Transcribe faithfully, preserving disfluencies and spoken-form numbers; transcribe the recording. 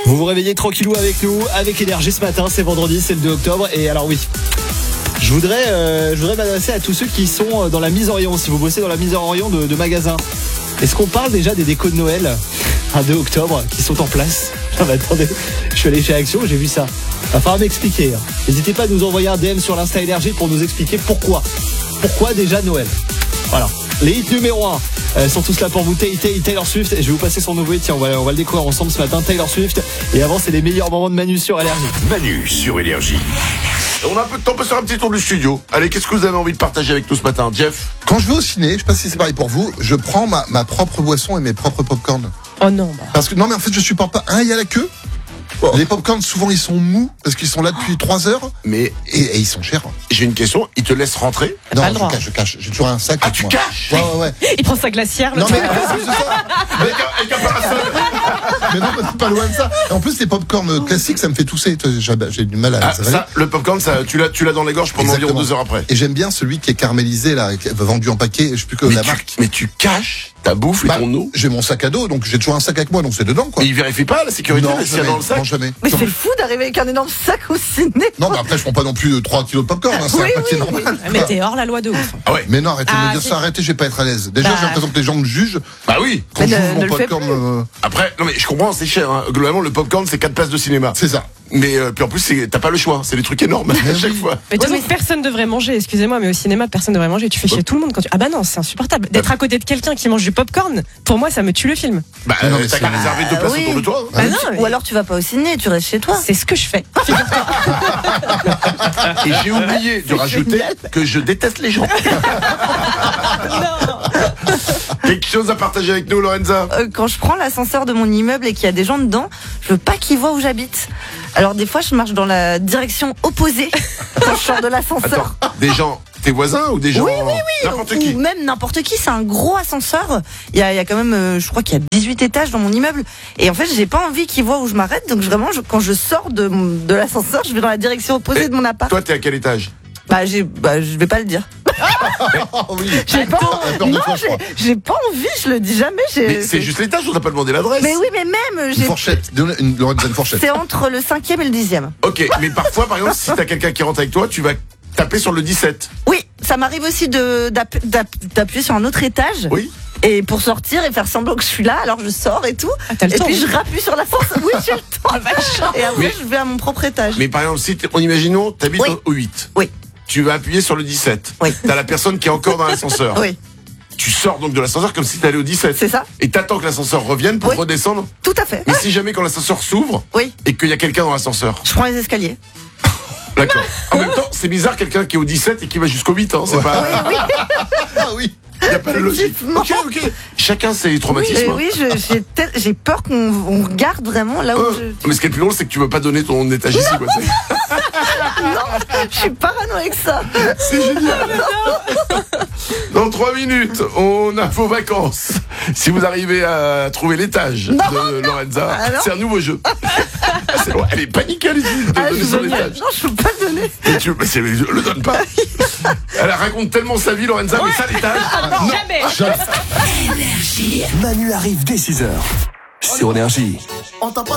Vous vous réveillez tranquillou avec nous, avec énergie ce matin, c'est vendredi, c'est le deux octobre. Et alors oui, je voudrais, euh, je voudrais m'adresser à tous ceux qui sont dans la mise en rayon, si vous bossez dans la mise en rayon de, de magasins. Est-ce qu'on parle déjà des décos de Noël un deux octobre qui sont en place? Non mais attendez, je suis allé chez Action, j'ai vu ça. Va falloir m'expliquer. N'hésitez pas à nous envoyer un D M sur l'Insta Énergie pour nous expliquer pourquoi. Pourquoi déjà Noël? Voilà. Les hits numéro un euh, sont tous là pour vous. Tay Tay, Taylor Swift. Et je vais vous passer son nouveau hit. Tiens, on va, on va le découvrir ensemble ce matin. Taylor Swift. Et avant, c'est les meilleurs moments de Manu sur Énergie. Manu sur Énergie. On a un peu de temps pour faire un petit tour du studio. Allez, qu'est-ce que vous avez envie de partager avec nous ce matin, Jeff? Quand je vais au ciné, je sais pas si c'est pareil pour vous, je prends ma, ma propre boisson et mes propres popcorn. Oh non, bah. Parce que non, mais en fait, je supporte pas. Un, il y a la queue. Oh. Les popcorn, souvent, ils sont mous parce qu'ils sont là depuis trois heures. Mais et, et ils sont chers. J'ai une question. Ils te laissent rentrer? Non, pas le je droit. cache, je cache. J'ai toujours un sac. Ah, avec tu moi. caches? Ouais, ouais, ouais. Il prend sa glacière, le Non, mais truc. c'est ça. Avec un parasol. Mais non, mais c'est pas loin de ça. Et en plus, les popcorn classiques, ça me fait tousser. J'ai, j'ai du mal à. Ah, ça, le popcorn, ça, tu l'as, tu l'as dans les gorges pendant Exactement. environ deux heures après. Et j'aime bien celui qui est caramélisé, là, qui est vendu en paquet. Je sais plus que Mais la tu, marque. mais tu caches ta bouffe Bah, et ton eau. j'ai mon sac à dos, donc j'ai toujours un sac avec moi, donc c'est dedans, quoi. Mais ils vérifient pas la sécurité Non, s'il y a jamais. dans le sac. Non, jamais. Mais c'est fou d'arriver avec un énorme sac au ciné. Non, mais après, je prends pas non plus trois kilos de popcorn, hein, c'est Oui, un paquet oui, normal. Ah, mais t'es hors la loi de ouf. Ah ouais. Mais non, arrêtez de Ah, me dire si. ça, arrêtez, je vais pas être à l'aise. Déjà, Bah. j'ai l'impression que les gens me jugent Bah oui. quand Mais je ne- joue ne mon le fais popcorn. plus. euh, Après, non mais je comprends, c'est cher. Hein. Globalement, le popcorn, c'est quatre places de cinéma. C'est ça. Mais euh, puis en plus, c'est, t'as pas le choix. C'est des trucs énormes à chaque oui. fois. Mais de toute façon, personne devrait manger, excusez-moi, mais au cinéma, personne devrait manger. Tu fais chier tout le monde quand tu. Ah bah non, c'est insupportable. D'être à côté de quelqu'un qui mange du popcorn, pour moi, ça me tue le film. Bah, Mais non, euh, mais t'as c'est- qu'à réserver deux Ah, places oui. autour de toi. Bah non, mais Ou alors tu vas pas au ciné, tu restes chez toi. c'est ce que je fais. Et j'ai oublié de rajouter que je déteste les gens. Quelque chose à partager avec nous, Lorenza? Euh, quand je prends l'ascenseur de mon immeuble et qu'il y a des gens dedans, je veux pas qu'ils voient où j'habite. Alors des fois, je marche dans la direction opposée quand je sors de l'ascenseur. Attends, des gens, tes voisins ou des gens? Oui, oui, oui. N'importe Ou qui. même n'importe qui, c'est un gros ascenseur. Il y a, il y a quand même, euh, je crois qu'il y a dix-huit étages dans mon immeuble. Et en fait, j'ai pas envie qu'ils voient où je m'arrête. Donc vraiment, je- quand je sors de, mon- de l'ascenseur, je vais dans la direction opposée Et de mon appart. Toi, t'es à quel étage? Bah, j'ai, bah, je vais pas le dire. Oh oui. J'ai pas, Elle a peur de non, toi, je j'ai, crois. j'ai pas envie, je le dis jamais. j'ai- Mais c'est juste l'étage, on t'a pas demandé l'adresse. Mais oui, mais même, Une j'ai, fourchette. Donne une, Lorenza, une fourchette. c'est entre le cinquième et le dixième. Ok, mais parfois, par exemple, si t'as quelqu'un qui rentre avec toi, tu vas taper sur le dix-sept. Oui, ça m'arrive aussi de, d'app- d'app- d'appuyer sur un autre étage. Oui. Et pour sortir et faire semblant que je suis là, alors je sors et tout. Ah, t'as le et temps, puis oui. je rappuie sur la force. Oui, j'ai le temps. Et après, Mais- je vais à mon propre étage. Mais par exemple, si t'es- on imaginons, t'habites Oui. au huit. Oui. Tu vas appuyer sur le dix-sept. Oui. T'as la personne qui est encore dans l'ascenseur. Oui, Tu sors donc de l'ascenseur comme si t'allais au dix-sept. c'est ça. Et t'attends que l'ascenseur revienne pour Oui. redescendre. Tout à fait. Mais si jamais quand l'ascenseur s'ouvre Oui, et qu'il y a quelqu'un dans l'ascenseur. je prends les escaliers. D'accord. En même temps, c'est bizarre quelqu'un qui est au dix-sept et qui va jusqu'au huit. Hein. C'est pas. Ah oui. Y a pas de logique. Effectivement. Ok, ok. Chacun ses Oui, traumatismes. oui, je- j'ai, tel- j'ai peur qu'on on regarde vraiment là où Euh, je. Mais ce qui est le plus drôle, c'est que tu veux pas donner ton étage ici, quoi. C'est- Je suis parano avec ça. C'est génial. Dans trois minutes, on a vos vacances. Si vous arrivez à trouver l'étage Non, de Lorenza, Alors c'est un nouveau jeu. C'est loin. Elle est paniquée, elle dit de Ah, donner je son veux- étage. non, je peux pas le donner. Mais tu mais c'est- le donne pas. Elle raconte tellement sa vie, Lorenza, mais ça, l'étage. Jamais. Manu arrive dès six heures sur Énergie. On t'a pas